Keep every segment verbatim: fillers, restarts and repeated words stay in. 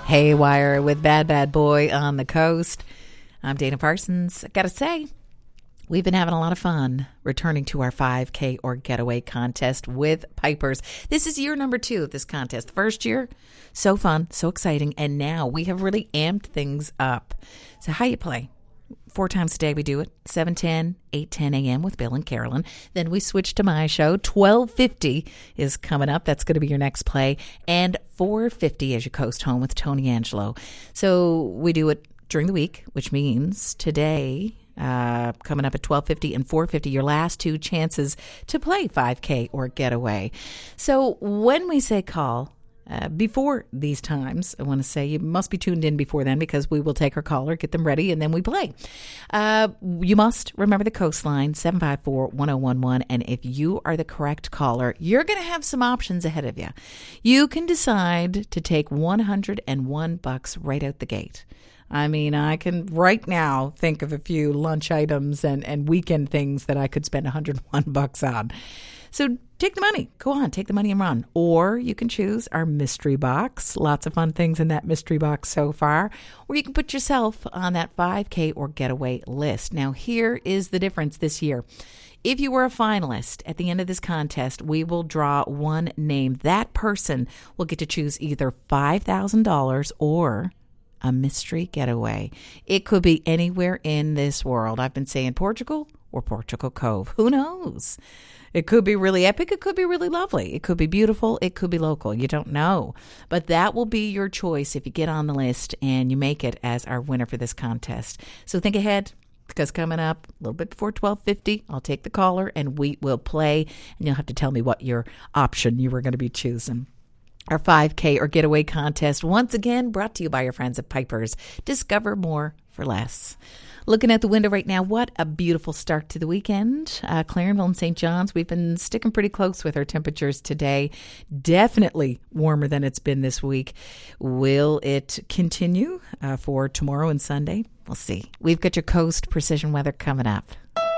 Haywire with Bad Bad Boy on the Coast. I'm Dana Parsons. I gotta say, we've been having a lot of fun returning to our five K or Getaway contest with Pipers. This is year number two of this contest. First year, so fun, so exciting, and now we have really amped things up. So how you play? Four times a day we do it, seven ten, eight ten a.m. with Bill and Carolyn. Then we switch to my show. twelve fifty is coming up. That's going to be your next play. And four fifty as you coast home with Tony Angelo. So we do it during the week, which means today, uh, coming up at twelve fifty and four fifty, your last two chances to play five K or Getaway. So when we say call, Uh, before these times, I want to say you must be tuned in before then because we will take our caller, get them ready, and then we play. Uh, you must remember the coastline, seven five four, one oh one one, and if you are the correct caller, you're going to have some options ahead of you. You can decide to take one hundred one bucks right out the gate. I mean, I can right now think of a few lunch items and, and weekend things that I could spend one hundred one bucks on. So take the money. Go on, take the money and run. Or you can choose our mystery box. Lots of fun things in that mystery box so far. Or you can put yourself on that five K or Getaway list. Now, here is the difference this year. If you were a finalist at the end of this contest, we will draw one name. That person will get to choose either five thousand dollars or a mystery getaway. It could be anywhere in this world. I've been saying Portugal or Portugal Cove. Who knows? It could be really epic. It could be really lovely. It could be beautiful. It could be local. You don't know. But that will be your choice if you get on the list and you make it as our winner for this contest. So think ahead, because coming up a little bit before twelve fifty, I'll take the caller and we will play. And you'll have to tell me what your option you were going to be choosing. Our five K or Getaway contest, once again, brought to you by your friends at Pipers. Discover more for less. Looking at the window right now, what a beautiful start to the weekend. Uh, Clarenville and Saint John's, we've been sticking pretty close with our temperatures today. Definitely warmer than it's been this week. Will it continue uh, for tomorrow and Sunday? We'll see. We've got your Coast Precision Weather coming up.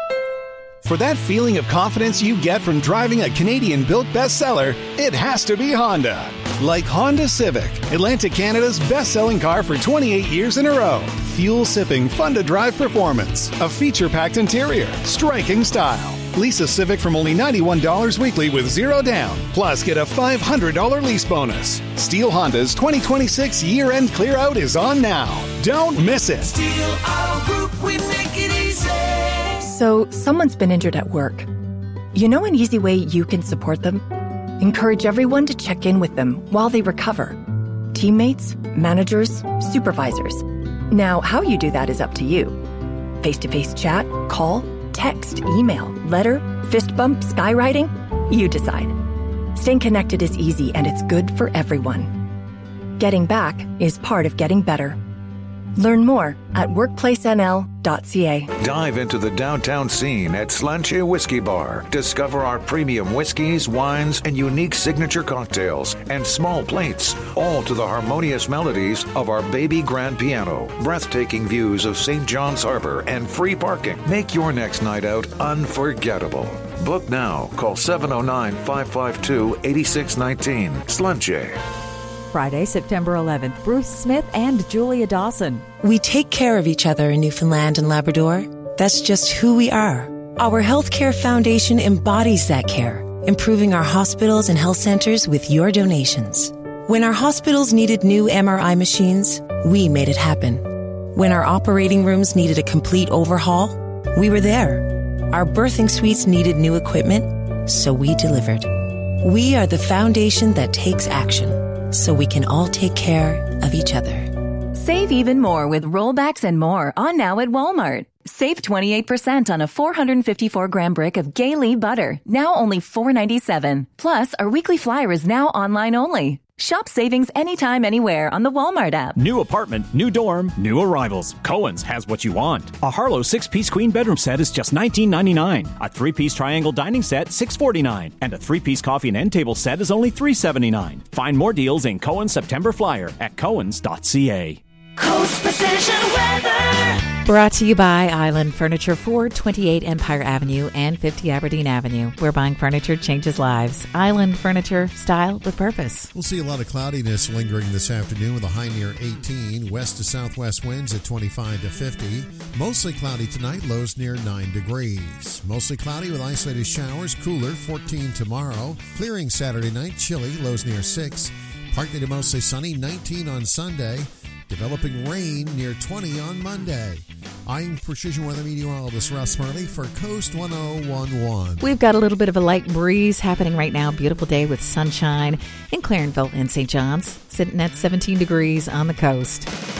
For that feeling of confidence you get from driving a Canadian-built bestseller, it has to be Honda. Like Honda Civic, Atlantic Canada's best-selling car for twenty-eight years in a row. Fuel-sipping, fun-to-drive performance, a feature-packed interior, striking style. Lease a Civic from only ninety-one dollars weekly with zero down. Plus, get a five hundred dollars lease bonus. Steele Honda's twenty twenty-six year-end clear-out is on now. Don't miss it. Steele Auto Group, we make it easy. So, someone's been injured at work. You know an easy way you can support them? Encourage everyone to check in with them while they recover. Teammates, managers, supervisors. Now, how you do that is up to you. Face-to-face chat, call, text, email, letter, fist bump, skywriting? You decide. Staying connected is easy and it's good for everyone. Getting back is part of getting better. Learn more at workplace n l dot c a. Dive into the downtown scene at Slanche Whiskey Bar. Discover our premium whiskeys, wines, and unique signature cocktails and small plates, all to the harmonious melodies of our baby grand piano. Breathtaking views of Saint John's Harbor and free parking make your next night out unforgettable. Book now. Call seven oh nine, five five two, eight six one nine. Slanche. Friday, September eleventh, Bruce Smith and Julia Dawson. We take care of each other in Newfoundland and Labrador. That's just who we are. Our Healthcare Foundation embodies that care, improving our hospitals and health centers with your donations. When our hospitals needed new M R I machines, we made it happen. When our operating rooms needed a complete overhaul, we were there. Our birthing suites needed new equipment, so we delivered. We are the foundation that takes action, so we can all take care of each other. Save even more with rollbacks and more on now at Walmart. Save twenty-eight percent on a four hundred fifty-four gram brick of Gaylee butter, now only four ninety-seven. Plus, our weekly flyer is now online only. Shop savings anytime, anywhere on the Walmart app. New apartment, new dorm, new arrivals. Cohen's has what you want. A Harlow six-piece queen bedroom set is just nineteen ninety-nine. A three-piece triangle dining set, six forty-nine. And a three-piece coffee and end table set is only three seventy-nine. Find more deals in Cohen's September Flyer at cohens dot c a. Coast Precision Weather. Brought to you by Island Furniture, four twenty-eight Empire Avenue and fifty Aberdeen Avenue, where buying furniture changes lives. Island Furniture, style with purpose. We'll see a lot of cloudiness lingering this afternoon with a high near eighteen. West to southwest winds at twenty-five to fifty. Mostly cloudy tonight, lows near nine degrees. Mostly cloudy with isolated showers, cooler, fourteen tomorrow. Clearing Saturday night, chilly, lows near six. Partly to mostly sunny, nineteen on Sunday. Developing rain near twenty on Monday. I'm Precision Weather Meteorologist Russ Murley for Coast one oh one point one. We've got a little bit of a light breeze happening right now. Beautiful day with sunshine in Clarenville and Saint John's, sitting at seventeen degrees on the coast.